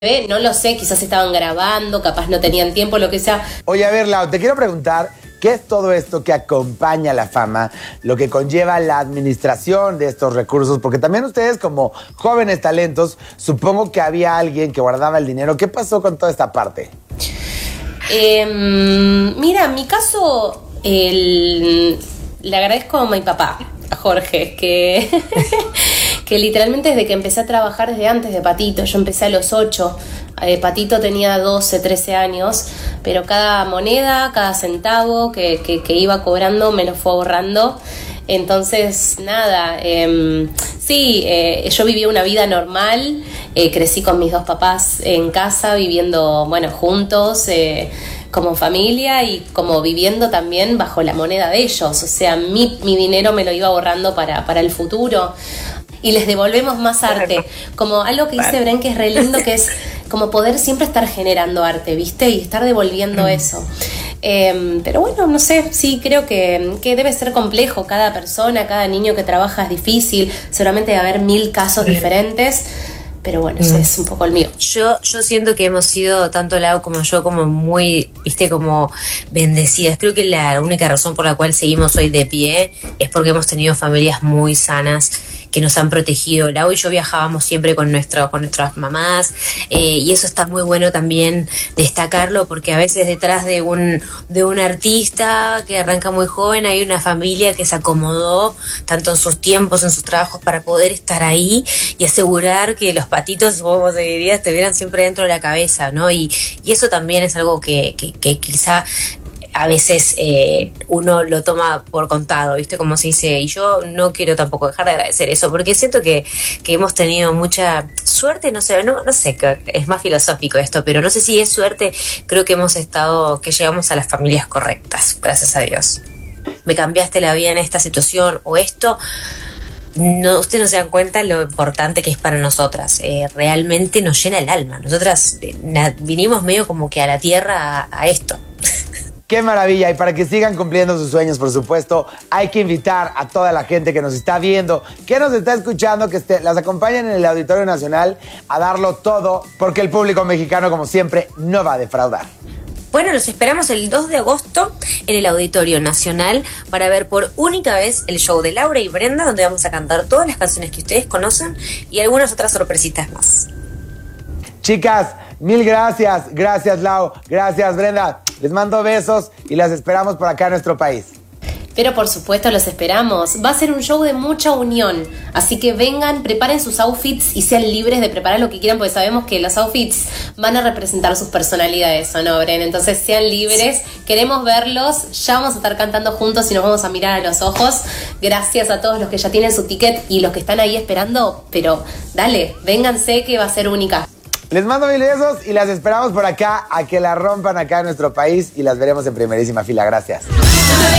No lo sé, quizás estaban grabando, capaz no tenían tiempo, lo que sea. Oye, a ver, Lau, te quiero preguntar, ¿qué es todo esto que acompaña la fama? Lo que conlleva la administración de estos recursos, porque también ustedes como jóvenes talentos, supongo que había alguien que guardaba el dinero. ¿Qué pasó con toda esta parte? Mira, en mi caso, le agradezco a mi papá, a Jorge, que literalmente desde que empecé a trabajar desde antes de Patito, yo empecé a los 8, Patito tenía 12, 13 años, pero cada moneda, cada centavo que iba cobrando me lo fue ahorrando. Entonces, nada, yo viví una vida normal, crecí con mis dos papás en casa, viviendo, juntos, como familia y como viviendo también bajo la moneda de ellos. O sea, mi dinero me lo iba ahorrando para el futuro. Y les devolvemos más arte, como algo que dice Bren que es re lindo, que es como poder siempre estar generando arte, ¿viste? Y estar devolviendo eso. Pero bueno, no sé, sí creo que debe ser complejo. Cada persona, cada niño que trabaja es difícil, seguramente debe haber 1000 casos diferentes. Pero bueno, ese es un poco el mío. Yo siento que hemos sido, tanto Lau como yo, como muy, como bendecidas. Creo que la única razón por la cual seguimos hoy de pie es porque hemos tenido familias muy sanas que nos han protegido. Lau y yo viajábamos siempre con nuestras mamás, y eso está muy bueno también destacarlo, porque a veces detrás de un artista que arranca muy joven hay una familia que se acomodó tanto en sus tiempos, en sus trabajos, para poder estar ahí y asegurar que los patitos, vos dirías, estuvieran siempre dentro de la cabeza, ¿no? Y eso también es algo que quizá a veces uno lo toma por contado, ¿viste? Como se dice, y yo no quiero tampoco dejar de agradecer eso, porque siento que hemos tenido mucha suerte, no sé, es más filosófico esto, pero no sé si es suerte, creo que que llegamos a las familias correctas, gracias a Dios. Me cambiaste la vida en esta situación o esto. No, ustedes no se dan cuenta lo importante que es para nosotras. Realmente nos llena el alma. Nosotras vinimos medio como que a la tierra a esto. ¡Qué maravilla! Y para que sigan cumpliendo sus sueños, por supuesto, hay que invitar a toda la gente que nos está viendo, que nos está escuchando, que las acompañen en el Auditorio Nacional a darlo todo, porque el público mexicano, como siempre, no va a defraudar. Bueno, los esperamos el 2 de agosto en el Auditorio Nacional para ver por única vez el show de Laura y Brenda, donde vamos a cantar todas las canciones que ustedes conocen y algunas otras sorpresitas más. Chicas, mil gracias. Gracias, Lau. Gracias, Brenda. Les mando besos y las esperamos por acá en nuestro país. Pero por supuesto los esperamos. Va a ser un show de mucha unión. Así que vengan, preparen sus outfits y sean libres de preparar lo que quieran, porque sabemos que los outfits van a representar sus personalidades, ¿o no, Bren? Entonces sean libres. Queremos verlos. Ya vamos a estar cantando juntos y nos vamos a mirar a los ojos. Gracias a todos los que ya tienen su ticket y los que están ahí esperando. Pero dale, vénganse que va a ser única. Les mando mil besos y las esperamos por acá a que la rompan acá en nuestro país y las veremos en primerísima fila. Gracias.